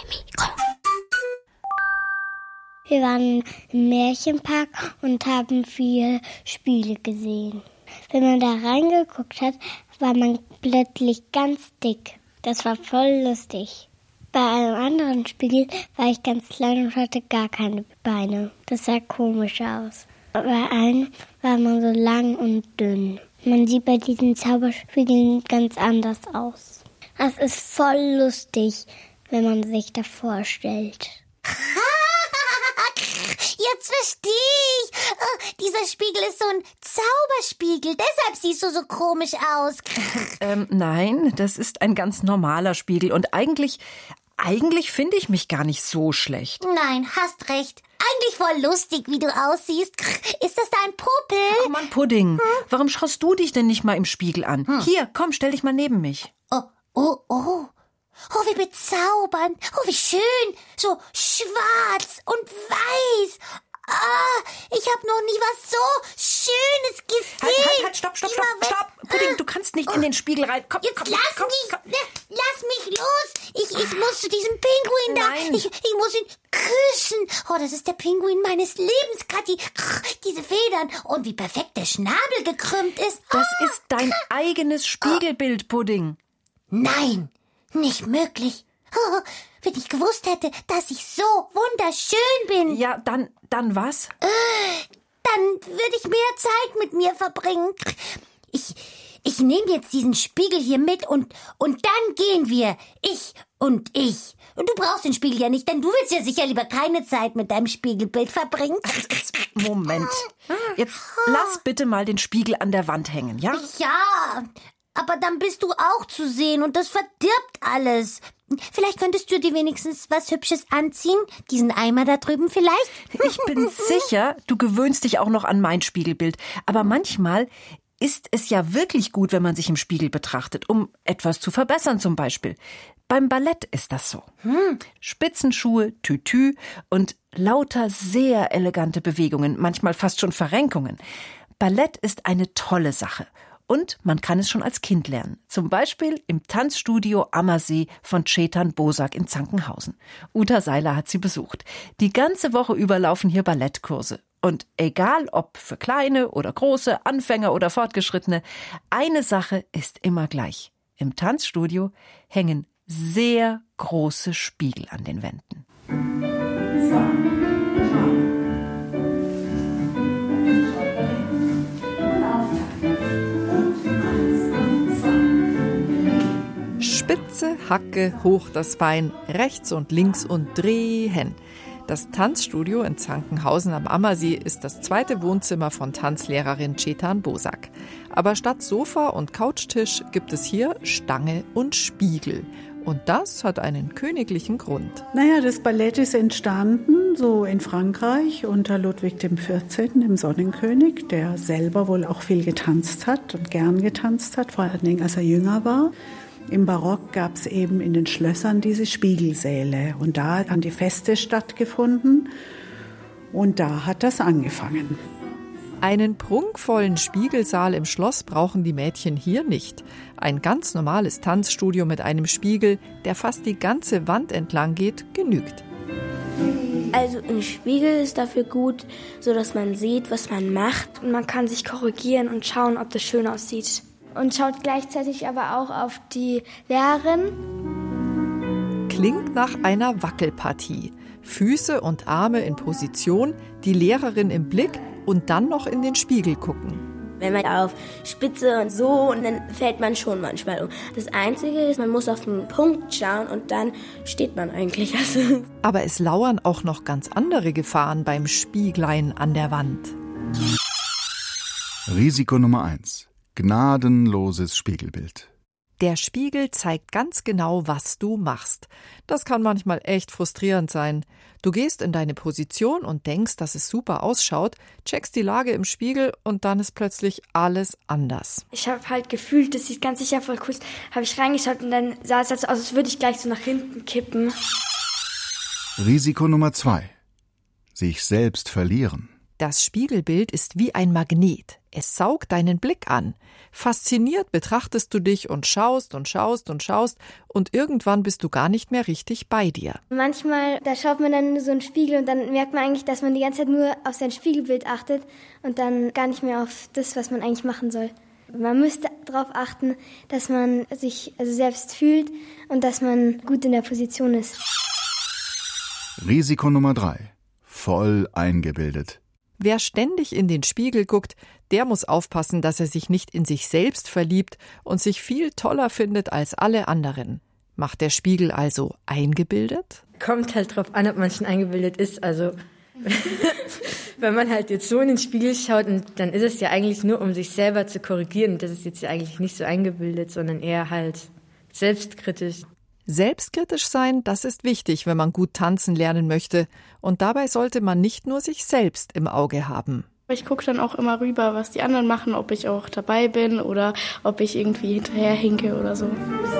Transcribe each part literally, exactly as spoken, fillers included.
Mikro. Wir waren im Märchenpark und haben viele Spiele gesehen. Wenn man da reingeguckt hat, war man plötzlich ganz dick. Das war voll lustig. Bei einem anderen Spiel war ich ganz klein und hatte gar keine Beine. Das sah komisch aus. Bei einem war man so lang und dünn. Man sieht bei diesen Zauberspiegeln ganz anders aus. Das ist voll lustig, wenn man sich das vorstellt. Jetzt verstehe ich. Oh, dieser Spiegel ist so ein Zauberspiegel. Deshalb siehst du so komisch aus. Ähm, nein, das ist ein ganz normaler Spiegel. Und eigentlich, eigentlich finde ich mich gar nicht so schlecht. Nein, hast recht. Eigentlich voll lustig, wie du aussiehst. Ist das dein Popel? Ach Mann, Pudding. Hm? Warum schaust du dich denn nicht mal im Spiegel an? Hm. Hier, komm, stell dich mal neben mich. Oh, oh, oh. Oh, wie bezaubernd. Oh, wie schön. So schwarz und weiß. Ah, ich habe noch nie was so Schönes gesehen. Halt, halt, halt, stopp, stopp, stopp, stopp. Pudding, du kannst nicht in den Spiegel rein. Komm, Jetzt komm, lass komm, mich, komm. lass mich los. Ich, ich muss zu diesem Pinguin da. Nein. Ich, ich muss ihn küssen. Oh, das ist der Pinguin meines Lebens, Kathi. Diese Federn und wie perfekt der Schnabel gekrümmt ist. Das ist dein eigenes Spiegelbild, Pudding. Nein, nicht möglich. Oh, wenn ich gewusst hätte, dass ich so wunderschön bin. Ja, dann, dann was? Dann würde ich mehr Zeit mit mir verbringen. Ich, ich nehme jetzt diesen Spiegel hier mit und, und dann gehen wir. Ich und ich. Und du brauchst den Spiegel ja nicht, denn du willst ja sicher lieber keine Zeit mit deinem Spiegelbild verbringen. Moment. Jetzt lass bitte mal den Spiegel an der Wand hängen, ja? Ja, aber dann bist du auch zu sehen und das verdirbt alles. Vielleicht könntest du dir wenigstens was Hübsches anziehen? Diesen Eimer da drüben vielleicht? Ich bin sicher, du gewöhnst dich auch noch an mein Spiegelbild. Aber manchmal ist es ja wirklich gut, wenn man sich im Spiegel betrachtet, um etwas zu verbessern zum Beispiel. Beim Ballett ist das so. Hm. Spitzenschuhe, Tütü und lauter sehr elegante Bewegungen, manchmal fast schon Verrenkungen. Ballett ist eine tolle Sache. Und man kann es schon als Kind lernen. Zum Beispiel im Tanzstudio Ammersee von Chetan Bosak in Zankenhausen. Uta Seiler hat sie besucht. Die ganze Woche über laufen hier Ballettkurse. Und egal ob für kleine oder große, Anfänger oder Fortgeschrittene, eine Sache ist immer gleich. Im Tanzstudio hängen sehr große Spiegel an den Wänden. Spitze, Hacke, hoch das Bein, rechts und links und drehen. Das Tanzstudio in Zankenhausen am Ammersee ist das zweite Wohnzimmer von Tanzlehrerin Chetan Bosak. Aber statt Sofa und Couchtisch gibt es hier Stange und Spiegel. Und das hat einen königlichen Grund. Naja, das Ballett ist entstanden so in Frankreich unter Ludwig der Vierzehnte., dem Sonnenkönig, der selber wohl auch viel getanzt hat und gern getanzt hat, vor allen Dingen als er jünger war. Im Barock gab es eben in den Schlössern diese Spiegelsäle und da haben die Feste stattgefunden und da hat das angefangen. Einen prunkvollen Spiegelsaal im Schloss brauchen die Mädchen hier nicht. Ein ganz normales Tanzstudio mit einem Spiegel, der fast die ganze Wand entlang geht, genügt. Also ein Spiegel ist dafür gut, so dass man sieht, was man macht und man kann sich korrigieren und schauen, ob das schön aussieht. Und schaut gleichzeitig aber auch auf die Lehrerin. Klingt nach einer Wackelpartie. Füße und Arme in Position, die Lehrerin im Blick und dann noch in den Spiegel gucken. Wenn man auf Spitze und so, und dann fällt man schon manchmal um. Das Einzige ist, man muss auf den Punkt schauen und dann steht man eigentlich. Also. Aber es lauern auch noch ganz andere Gefahren beim Spieglein an der Wand. Risiko Nummer eins. Gnadenloses Spiegelbild. Der Spiegel zeigt ganz genau, was du machst. Das kann manchmal echt frustrierend sein. Du gehst in deine Position und denkst, dass es super ausschaut, checkst die Lage im Spiegel und dann ist plötzlich alles anders. Ich habe halt gefühlt, das sieht ganz sicher voll cool aus, habe ich reingeschaut und dann sah es halt so aus, als würde ich gleich so nach hinten kippen. Risiko Nummer zwei. Sich selbst verlieren. Das Spiegelbild ist wie ein Magnet. Es saugt deinen Blick an. Fasziniert betrachtest du dich und schaust und schaust und schaust und irgendwann bist du gar nicht mehr richtig bei dir. Manchmal, da schaut man dann in so einen Spiegel und dann merkt man eigentlich, dass man die ganze Zeit nur auf sein Spiegelbild achtet und dann gar nicht mehr auf das, was man eigentlich machen soll. Man müsste darauf achten, dass man sich also selbst fühlt und dass man gut in der Position ist. Risiko Nummer drei. Voll eingebildet. Wer ständig in den Spiegel guckt, der muss aufpassen, dass er sich nicht in sich selbst verliebt und sich viel toller findet als alle anderen. Macht der Spiegel also eingebildet? Kommt halt drauf an, ob man schon eingebildet ist. Also wenn man halt jetzt so in den Spiegel schaut, dann ist es ja eigentlich nur, um sich selber zu korrigieren. Das ist jetzt ja eigentlich nicht so eingebildet, sondern eher halt selbstkritisch. Selbstkritisch sein, das ist wichtig, wenn man gut tanzen lernen möchte. Und dabei sollte man nicht nur sich selbst im Auge haben. Ich gucke dann auch immer rüber, was die anderen machen, ob ich auch dabei bin oder ob ich irgendwie hinterher hinke oder so.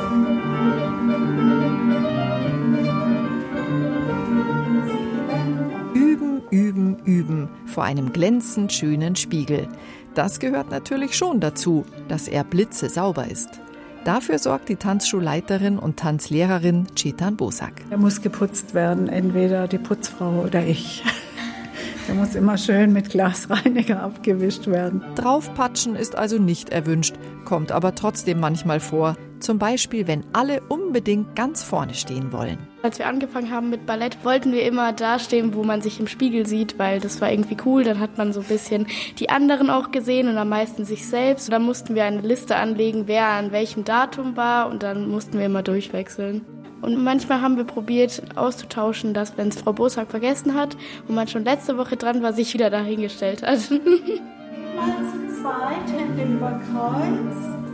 Üben, üben, üben vor einem glänzend schönen Spiegel. Das gehört natürlich schon dazu, dass er blitzesauber ist. Dafür sorgt die Tanzschulleiterin und Tanzlehrerin Chetan Bosak. Er muss geputzt werden, entweder die Putzfrau oder ich. Er muss immer schön mit Glasreiniger abgewischt werden. Draufpatschen ist also nicht erwünscht, kommt aber trotzdem manchmal vor. Zum Beispiel, wenn alle unbedingt ganz vorne stehen wollen. Als wir angefangen haben mit Ballett, wollten wir immer da stehen, wo man sich im Spiegel sieht, weil das war irgendwie cool. Dann hat man so ein bisschen die anderen auch gesehen und am meisten sich selbst. Und dann mussten wir eine Liste anlegen, wer an welchem Datum war und dann mussten wir immer durchwechseln. Und manchmal haben wir probiert auszutauschen, dass, wenn es Frau Bosak vergessen hat und man schon letzte Woche dran war, sich wieder dahingestellt hat. Mal zu zweit, Hände über Kreuz.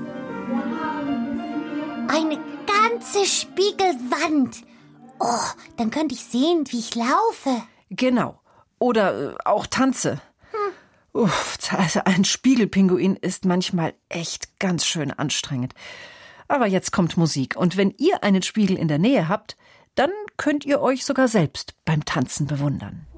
Eine ganze Spiegelwand. Oh, dann könnte ich sehen, wie ich laufe. Genau. Oder äh, auch tanze. Hm. Uff, also ein Spiegelpinguin ist manchmal echt ganz schön anstrengend. Aber jetzt kommt Musik. Und wenn ihr einen Spiegel in der Nähe habt, dann könnt ihr euch sogar selbst beim Tanzen bewundern.